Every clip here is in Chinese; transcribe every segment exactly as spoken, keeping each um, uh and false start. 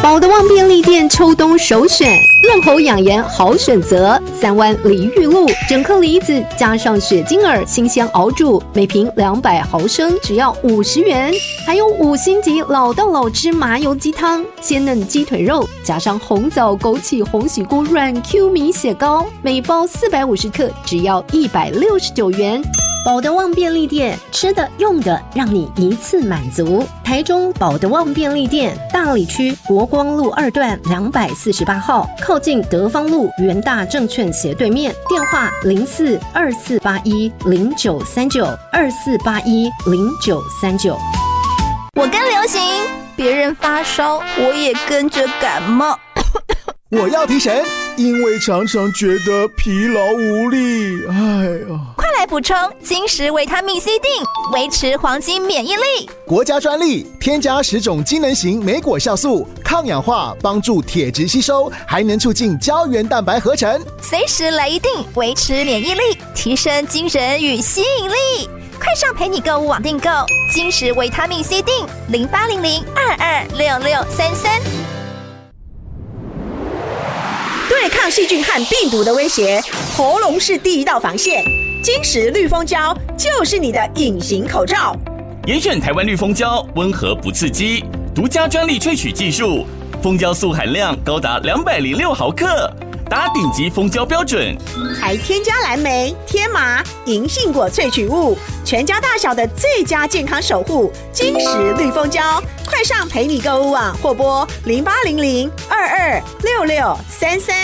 宝德旺便利店秋冬首选，润喉养颜好选择。三湾梨玉露整颗梨子加上雪晶耳，新鲜熬煮，每瓶两百毫升，只要五十元。还有五星级老道老汁麻油鸡汤，鲜嫩鸡腿肉加上红枣、枸杞、红喜菇软 Q 米血糕，每包四百五十克，只要一百六十九元。宝德旺便利店，吃的用的让你一次满足。台中宝德旺便利店，大里区国光路二段两百四十八号，靠近德芳路元大证券斜对面。电话零四二四八一零九三九二四八一零九三九。 我跟流行，别人发烧，我也跟着感冒。 我要提神，因为常常觉得疲劳无力。哎呀， 快来补充金石维他命 C 锭，维持黄金免疫力。 国家专利，添加十种机能型莓果酵素，抗氧化，帮助铁质吸收，还能促进胶原蛋白合成。 随时来一锭，维持免疫力，提升精神与吸引力。快上陪你购物网订购金石维他命 C 锭，零八零零二二六六三三。 对抗细菌和病毒的威胁，喉咙是第一道防线。金石绿蜂胶就是你的隐形口罩。 严选台湾绿蜂胶，温和不刺激，独家专利萃取技术，蜂胶素含量高达两百零六毫克，达顶级蜂胶标准， 还添加蓝莓、天麻、银杏果萃取物，全家大小的最佳健康守护。金石绿蜂胶，快上陪你购物网或拨零八零零二二六六三三。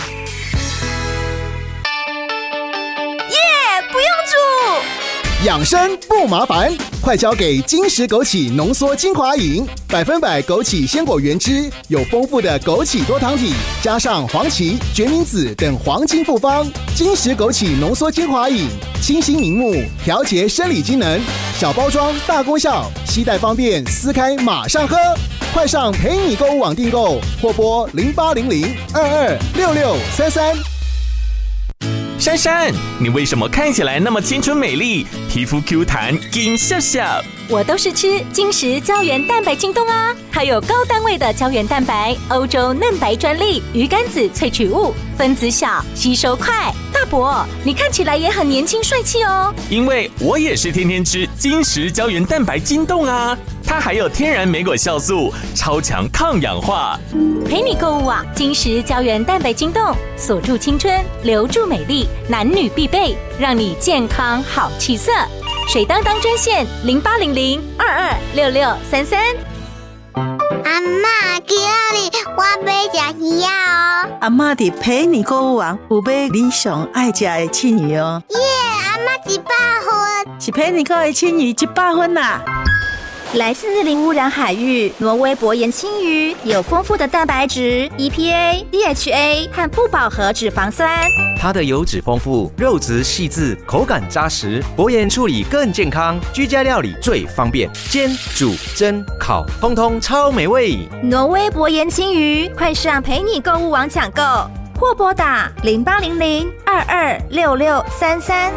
耶，不用煮。 养生不麻烦，快交给金石枸杞浓缩精华饮，百分百枸杞鲜果原汁，有丰富的枸杞多糖体，加上黄芪、决明子等黄金复方。金石枸杞浓缩精华饮，清新明目，调节生理机能，小包装大功效，携带方便，撕开马上喝。快上陪你购物网订购，或拨零八零零二二六六三三。 珊珊，你为什么看起来那么青春美丽，皮肤 Q 弹，金笑笑？ 我都是吃金石胶原蛋白晶冻啊，它有高单位的胶原蛋白，欧洲嫩白专利，鱼肝子萃取物，分子小，吸收快。大伯，你看起来也很年轻帅气哦。 因为我也是天天吃金石胶原蛋白晶冻啊，它还有天然莓果酵素，超强抗氧化。 陪你购物网，金石胶原蛋白晶冻，锁住青春，留住美丽，男女必备，让你健康好气色。水当当专线零八零零二二六六三三。 阿嬷，今日我要吃鱼啊！ 阿嬷伫陪你购物网有买你上爱吃的青鱼哦。 耶，阿嬷一百分， 是陪你购的青鱼一百分啦。 来自日零污染海域，挪威薄盐青鱼有丰富的蛋白质、E P A、D H A 和不饱和脂肪酸。 它的油脂丰富，肉质细致，口感扎实，薄盐处理更健康，居家料理最方便，煎、煮、蒸、烤，通通超美味。 挪威薄盐青鱼，快上陪你购物网抢购，或拨打零八零零二二六六三三。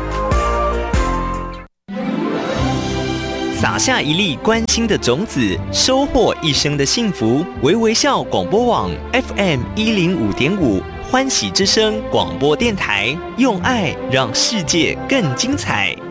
撒下一粒关心的种子，收获一生的幸福。微微笑广播网 F M 一零五点五，欢喜之声广播电台，用爱让世界更精彩。